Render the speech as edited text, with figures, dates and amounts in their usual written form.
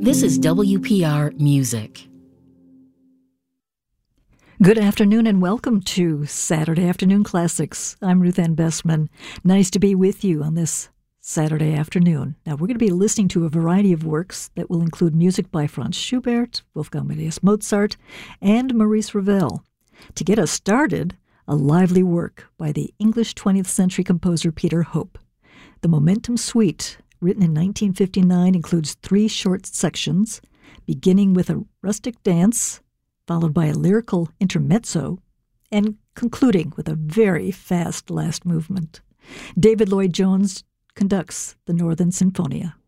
This is WPR Music. Good afternoon and welcome to Saturday Afternoon Classics. I'm Ruth Ann Bessman. Nice to be with you on this Saturday afternoon. Now, we're going to be listening to a variety of works that will include music by Franz Schubert, Wolfgang Amadeus Mozart, and Maurice Ravel. To get us started, a lively work by the English 20th century composer Peter Hope. The Momentum Suite, written in 1959, includes 3 short sections, beginning with a rustic dance, followed by a lyrical intermezzo, and concluding with a very fast last movement. David Lloyd-Jones conducts the Northern Sinfonia.